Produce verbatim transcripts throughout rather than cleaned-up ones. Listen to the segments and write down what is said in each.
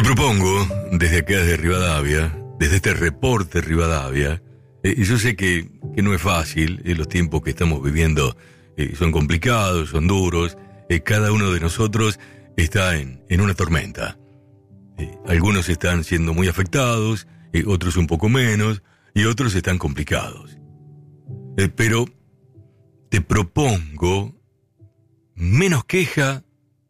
propongo, desde acá de Rivadavia, desde este reporte Rivadavia, eh, yo sé que, que no es fácil, eh, los tiempos que estamos viviendo eh, son complicados, son duros, eh, cada uno de nosotros está en, en una tormenta. Eh, algunos están siendo muy afectados, eh, otros un poco menos, y otros están complicados. Eh, pero te propongo menos queja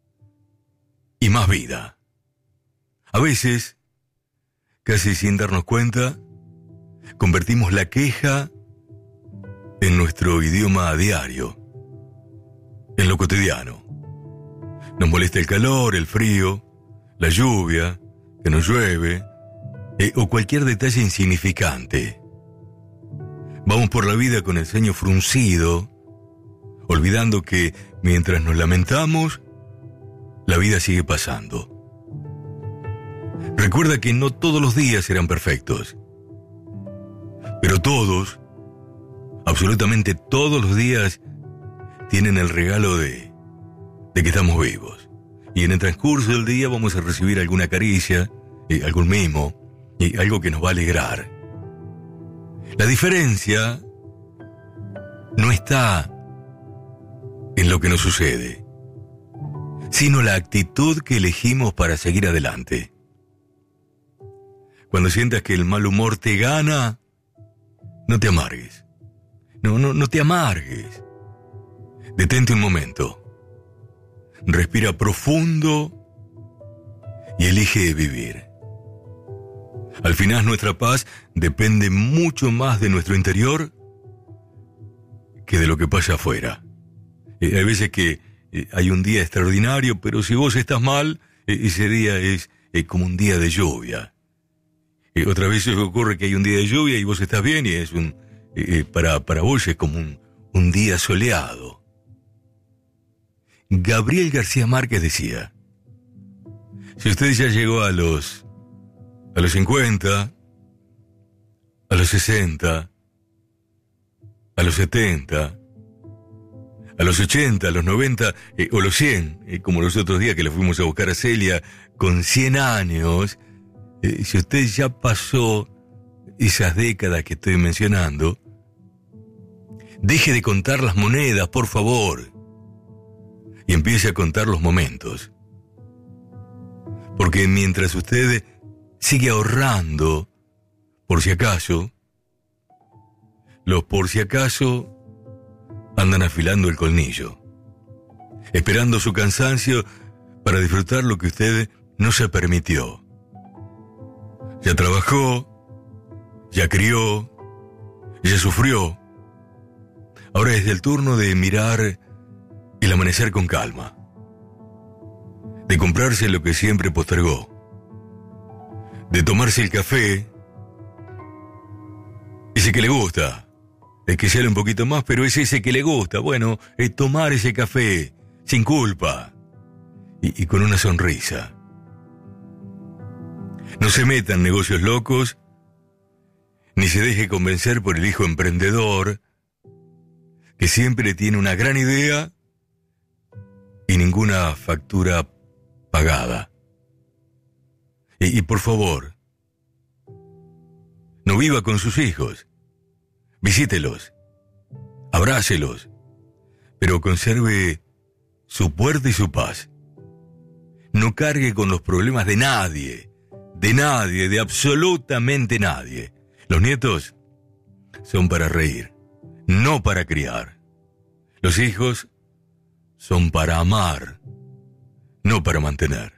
y más vida. A veces, casi sin darnos cuenta, convertimos la queja en nuestro idioma diario, en lo cotidiano. Nos molesta el calor, el frío, la lluvia, que nos llueve, eh, o cualquier detalle insignificante. Vamos por la vida con el ceño fruncido, olvidando que mientras nos lamentamos, la vida sigue pasando. Recuerda que no todos los días serán perfectos, pero todos, absolutamente todos los días, tienen el regalo de, de que estamos vivos. Y en el transcurso del día vamos a recibir alguna caricia, eh, algún mimo, y algo que nos va a alegrar. La diferencia no está en lo que nos sucede, sino la actitud que elegimos para seguir adelante. Cuando sientas que el mal humor te gana, no te amargues. No, no, no te amargues. Detente un momento. Respira profundo y elige vivir. Al final nuestra paz depende mucho más de nuestro interior que de lo que pasa afuera. Eh, hay veces que eh, hay un día extraordinario, pero si vos estás mal, eh, ese día es eh, como un día de lluvia. Eh, otra vez ocurre que hay un día de lluvia y vos estás bien y es un eh, para, para vos es como un, un día soleado. Gabriel García Márquez decía: si usted ya llegó a los a los cincuenta, a los sesenta, a los setenta, a los ochenta, a los noventa eh, o los cien, eh, como los otros días que le fuimos a buscar a Celia con cien años, eh, si usted ya pasó esas décadas que estoy mencionando, deje de contar las monedas, por favor, y empiece a contar los momentos. Porque mientras usted sigue ahorrando, por si acaso, los por si acaso andan afilando el colmillo, esperando su cansancio para disfrutar lo que usted no se permitió. Ya trabajó, ya crió, ya sufrió. Ahora es el turno de mirar el amanecer con calma, de comprarse lo que siempre postergó, de tomarse el café, ese que le gusta, el que sale un poquito más, pero es ese que le gusta. Bueno, es tomar ese café sin culpa y, y con una sonrisa. No se meta en negocios locos, ni se deje convencer por el hijo emprendedor, que siempre tiene una gran idea y ninguna factura pagada. Y, y por favor, no viva con sus hijos. Visítelos, abrácelos, pero conserve su puerta y su paz. No cargue con los problemas de nadie, de nadie, de absolutamente nadie. Los nietos son para reír, no para criar. Los hijos son para amar, no para mantener.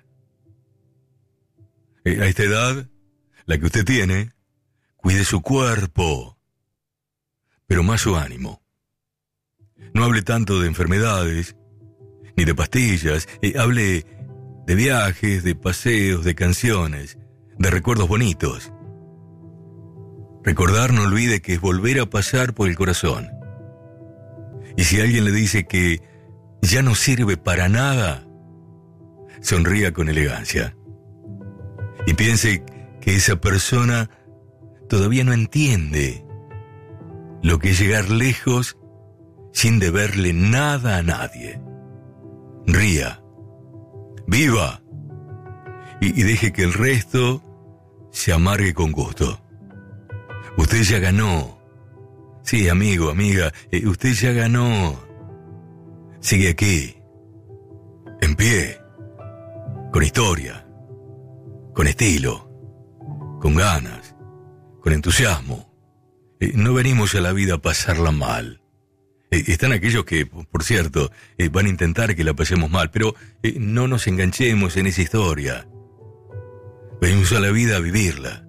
A esta edad, la que usted tiene, cuide su cuerpo, pero más su ánimo. No hable tanto de enfermedades, ni de pastillas, eh, hable de viajes, de paseos, de canciones, de recuerdos bonitos. Recordar, no olvide, que es volver a pasar por el corazón. Y si alguien le dice que ya no sirve para nada, sonría con elegancia. Y piense que esa persona todavía no entiende lo que es llegar lejos sin deberle nada a nadie. Ría, viva y, y deje que el resto se amargue con gusto. Usted ya ganó. Sí, amigo, amiga, eh, usted ya ganó. Sigue aquí, en pie, con historia, con estilo, con ganas, con entusiasmo. Eh, no venimos a la vida a pasarla mal. Eh, están aquellos que, por cierto, eh, van a intentar que la pasemos mal, pero eh, no nos enganchemos en esa historia. Venimos a la vida a vivirla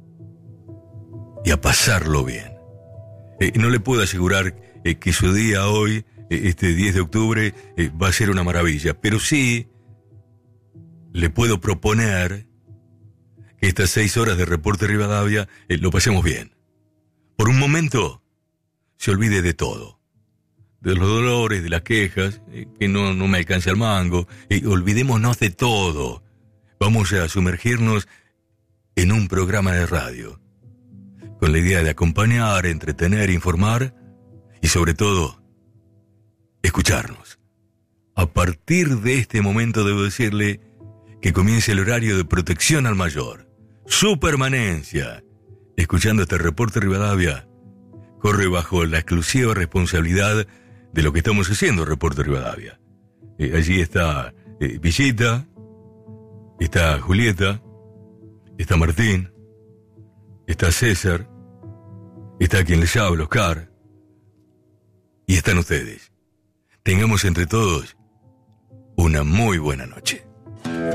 y a pasarlo bien. Eh, no le puedo asegurar eh, que su día hoy, eh, este diez de octubre, eh, va a ser una maravilla, pero sí le puedo proponer que estas seis horas de Reporte Rivadavia eh, lo pasemos bien. Por un momento, se olvide de todo. De los dolores, de las quejas, eh, que no, no me alcanza el mango. Eh, olvidémonos de todo. Vamos a sumergirnos en un programa de radio, con la idea de acompañar, entretener, informar y sobre todo, escucharnos. A partir de este momento debo decirle que comience el horario de protección al mayor. Su permanencia, escuchando este Reporte Rivadavia, corre bajo la exclusiva responsabilidad de lo que estamos haciendo, Reporte Rivadavia. Eh, allí está eh, Villita, está Julieta, está Martín, está César, está quien les habla, Oscar, y están ustedes. Tengamos entre todos una muy buena noche.